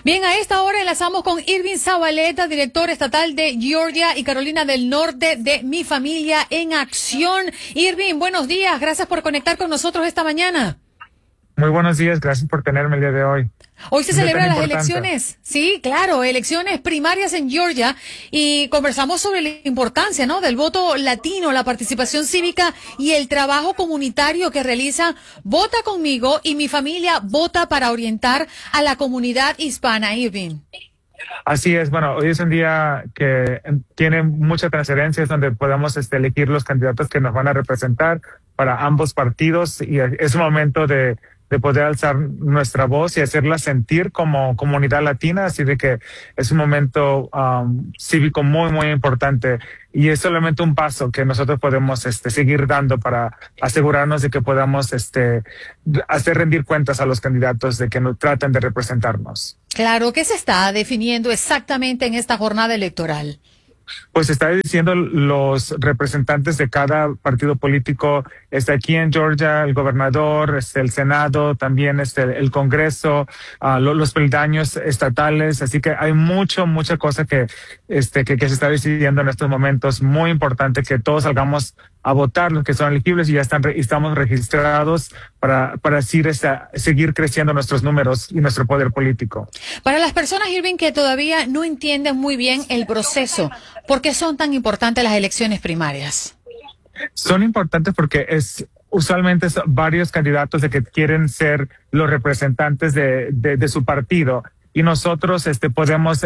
Bien, a esta hora enlazamos con Irving Zavaleta, director estatal de Georgia y Carolina del Norte de Mi Familia en Acción. Irving, buenos días. Gracias por conectar con nosotros esta mañana. Muy buenos días. Gracias por tenerme el día de hoy. Hoy se celebran las elecciones, sí, claro, elecciones primarias en Georgia y conversamos sobre la importancia, ¿no?, del voto latino, la participación cívica y el trabajo comunitario que realiza Vota Conmigo y Mi Familia Vota para orientar a la comunidad hispana. Irving. Así es, bueno, hoy es un día que tiene mucha transparencia, es donde podemos elegir los candidatos que nos van a representar para ambos partidos y es un momento de poder alzar nuestra voz y hacerla sentir como comunidad latina, así de que es un momento cívico muy, muy importante y es solamente un paso que nosotros podemos seguir dando para asegurarnos de que podamos hacer rendir cuentas a los candidatos de que nos traten de representarnos. Claro, ¿qué se está definiendo exactamente en esta jornada electoral? Pues está diciendo los representantes de cada partido político, aquí en Georgia, el gobernador, el Senado, también el Congreso, los peldaños estatales, así que hay mucha cosa que se está decidiendo en estos momentos. Muy importante que todos salgamos a votar, los que son elegibles y ya estamos registrados para así seguir creciendo nuestros números y nuestro poder político. Para las personas, Irving, que todavía no entienden muy bien el proceso, ¿por qué son tan importantes las elecciones primarias? Son importantes porque usualmente son varios candidatos de que quieren ser los representantes de su partido y nosotros podemos,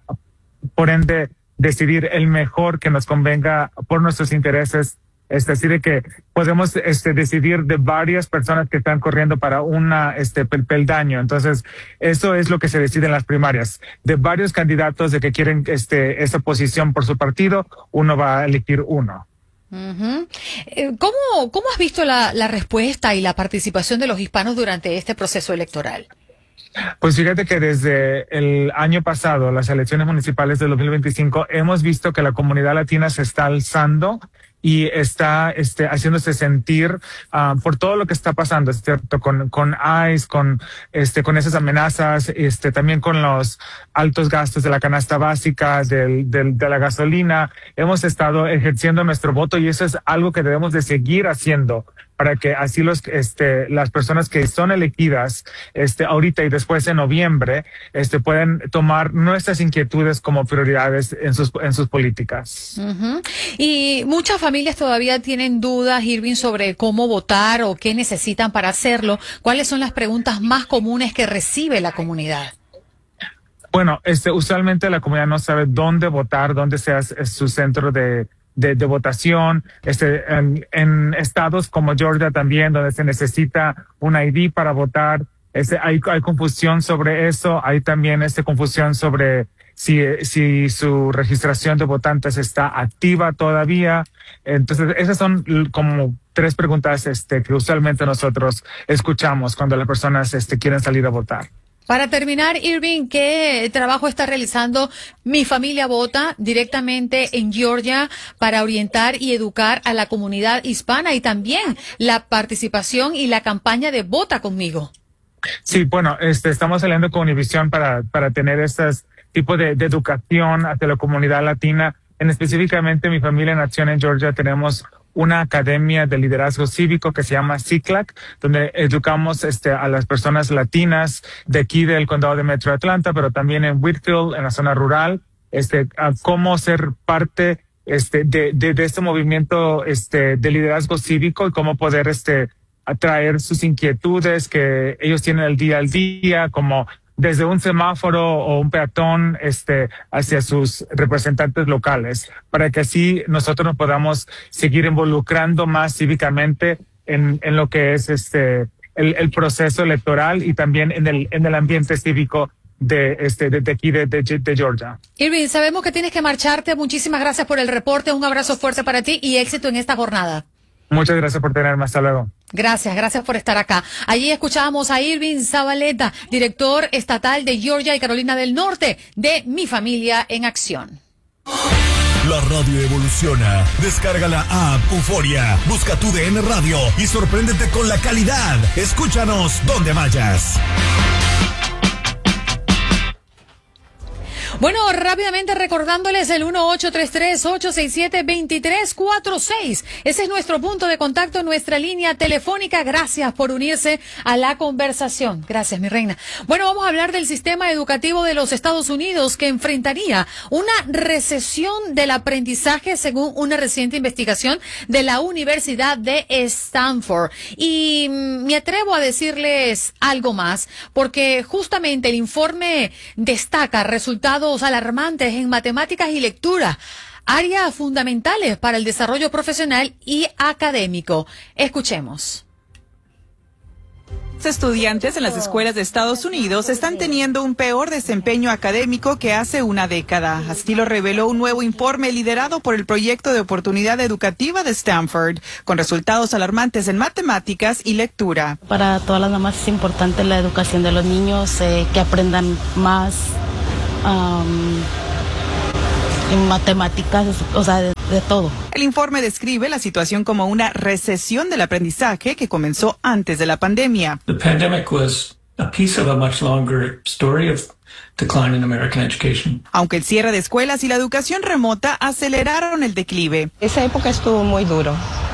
por ende, decidir el mejor que nos convenga por nuestros intereses. Es decir, de que podemos decidir de varias personas que están corriendo para peldaño. Entonces, eso es lo que se decide en las primarias. De varios candidatos de que quieren esa posición por su partido, uno va a elegir uno. Uh-huh. ¿Cómo has visto la respuesta y la participación de los hispanos durante este proceso electoral? Pues fíjate que desde el año pasado, las elecciones municipales del 2025, hemos visto que la comunidad latina se está alzando y está haciéndose sentir por todo lo que está pasando, ¿cierto? Con ICE, con esas amenazas, también con los altos gastos de la canasta básica, de la gasolina. Hemos estado ejerciendo nuestro voto y eso es algo que debemos de seguir haciendo para que así las personas que son elegidas ahorita y después en noviembre puedan tomar nuestras inquietudes como prioridades en sus políticas. Uh-huh. Y muchas familias todavía tienen dudas, Irving, sobre cómo votar o qué necesitan para hacerlo. ¿Cuáles son las preguntas más comunes que recibe la comunidad? Bueno, usualmente la comunidad no sabe dónde votar, dónde sea su centro de votación, en estados como Georgia también, donde se necesita un ID para votar, hay confusión sobre eso, hay también confusión sobre si su registración de votantes está activa todavía. Entonces, esas son como tres preguntas que usualmente nosotros escuchamos cuando las personas quieren salir a votar. Para terminar, Irving, ¿qué trabajo está realizando Mi Familia Vota directamente en Georgia para orientar y educar a la comunidad hispana y también la participación y la campaña de Vota Conmigo? Sí, bueno, estamos saliendo con Univisión para tener estos tipos de educación hacia la comunidad latina. Específicamente Mi Familia en Acción en Georgia tenemos una academia de liderazgo cívico que se llama CICLAC, donde educamos a las personas latinas de aquí del condado de Metro Atlanta, pero también en Whitfield, en la zona rural, a cómo ser parte de este movimiento de liderazgo cívico y cómo poder atraer sus inquietudes que ellos tienen al día, como desde un semáforo o un peatón hacia sus representantes locales, para que así nosotros nos podamos seguir involucrando más cívicamente en lo que es el proceso electoral y también en el ambiente cívico de aquí de Georgia. Irving, sabemos que tienes que marcharte. Muchísimas gracias por el reporte. Un abrazo fuerte para ti y éxito en esta jornada. Muchas gracias por tenerme. Hasta luego. Gracias por estar acá. Allí escuchábamos a Irving Zavaleta, director estatal de Georgia y Carolina del Norte de Mi Familia en Acción. La radio evoluciona. Descarga la app Euforia. Busca tu DN Radio y sorpréndete con la calidad. Escúchanos donde vayas. Bueno, rápidamente recordándoles el 1833-867-2346. Ese es nuestro punto de contacto, nuestra línea telefónica. Gracias por unirse a la conversación. Gracias, mi reina. Bueno, vamos a hablar del sistema educativo de los Estados Unidos, que enfrentaría una recesión del aprendizaje según una reciente investigación de la Universidad de Stanford. Y me atrevo a decirles algo más, porque justamente el informe destaca resultados alarmantes en matemáticas y lectura, áreas fundamentales para el desarrollo profesional y académico. Escuchemos. Los estudiantes en las escuelas de Estados Unidos están teniendo un peor desempeño académico que hace una década. Así lo reveló un nuevo informe liderado por el Proyecto de Oportunidad Educativa de Stanford, con resultados alarmantes en matemáticas y lectura. Para todas las mamás es importante la educación de los niños, que aprendan más en matemáticas, o sea, de todo. El informe describe la situación como una recesión del aprendizaje que comenzó antes de la pandemia. The pandemic was a piece of a much longer story of decline in American education. Aunque el cierre de escuelas y la educación remota aceleraron el declive. Esa época estuvo muy duro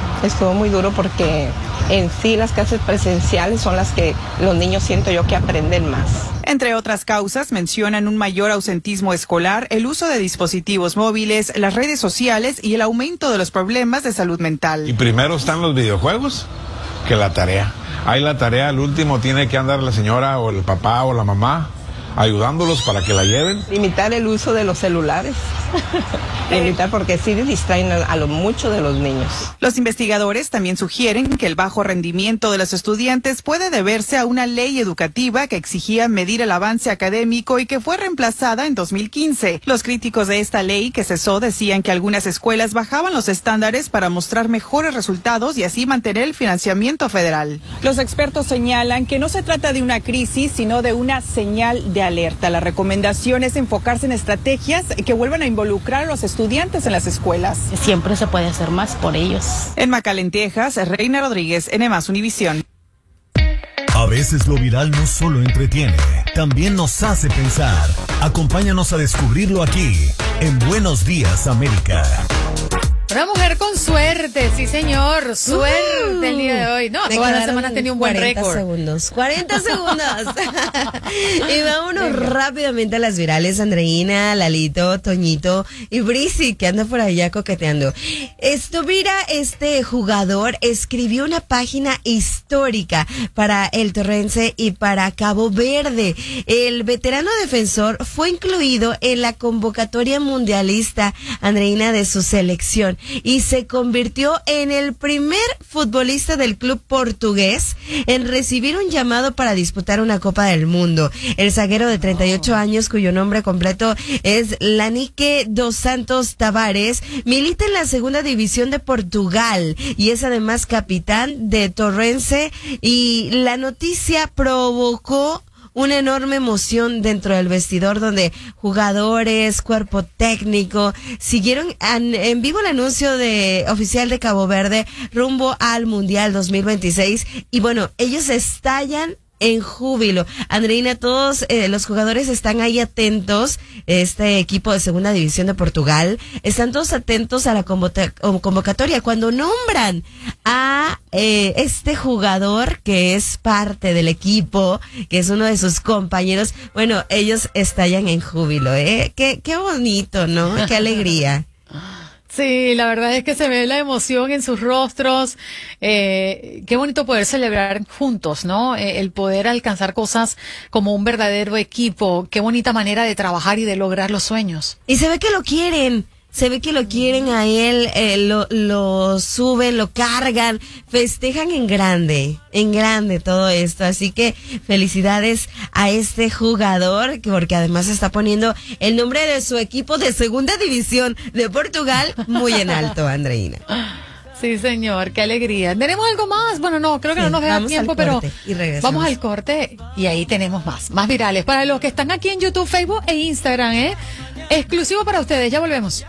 porque en sí las clases presenciales son las que los niños siento yo que aprenden más. Entre otras causas, mencionan un mayor ausentismo escolar, el uso de dispositivos móviles, las redes sociales y el aumento de los problemas de salud mental. Y primero están los videojuegos que la tarea. Ahí la tarea, al último tiene que andar la señora o el papá o la mamá ayudándolos para que la lleven. Limitar el uso de los celulares. Limitar porque sí distraen a lo mucho de los niños. Los investigadores también sugieren que el bajo rendimiento de los estudiantes puede deberse a una ley educativa que exigía medir el avance académico y que fue reemplazada en 2015. Los críticos de esta ley que cesó decían que algunas escuelas bajaban los estándares para mostrar mejores resultados y así mantener el financiamiento federal. Los expertos señalan que no se trata de una crisis, sino de una señal de alerta. La recomendación es enfocarse en estrategias que vuelvan a involucrar a los estudiantes en las escuelas. Siempre se puede hacer más por ellos. En McAllen, Texas, Reina Rodríguez, N+ Univisión. A veces lo viral no solo entretiene, también nos hace pensar. Acompáñanos a descubrirlo aquí, en Buenos Días, América. Una mujer con suerte, sí señor, suerte el día de hoy. No, todas las semanas tenía un buen récord. 40 segundos. Y vámonos rápidamente a las virales. Andreina, Lalito, Toñito y Brisi, que anda por allá coqueteando. Este jugador escribió una página histórica para el Torrense y para Cabo Verde. El veterano defensor fue incluido en la convocatoria mundialista, Andreina, de su selección, y se convirtió en el primer futbolista del club portugués en recibir un llamado para disputar una Copa del Mundo. El zaguero de 38 años, cuyo nombre completo es Lanique dos Santos Tavares, milita en la segunda división de Portugal y es además capitán de Torrense, y la noticia provocó una enorme emoción dentro del vestidor, donde jugadores, cuerpo técnico siguieron en vivo el anuncio oficial de Cabo Verde rumbo al Mundial 2026, y bueno, ellos estallan en júbilo. Andreina, todos los jugadores están ahí atentos. Este equipo de segunda división de Portugal están todos atentos a la convocatoria cuando nombran a este jugador que es parte del equipo, que es uno de sus compañeros. Bueno, ellos estallan en júbilo, qué bonito, ¿no? Qué alegría. Sí, la verdad es que se ve la emoción en sus rostros. Qué bonito poder celebrar juntos, ¿no? El poder alcanzar cosas como un verdadero equipo. Qué bonita manera de trabajar y de lograr los sueños. Y se ve que lo quieren. Se ve que lo quieren a él, lo suben, lo cargan, festejan en grande todo esto. Así que felicidades a este jugador, porque además está poniendo el nombre de su equipo de segunda división de Portugal muy en alto, Andreina. Sí, señor, qué alegría. ¿Tenemos algo más? Bueno, no, creo que no nos da tiempo, pero vamos al corte y ahí tenemos más virales. Para los que están aquí en YouTube, Facebook e Instagram, exclusivo para ustedes. Ya volvemos.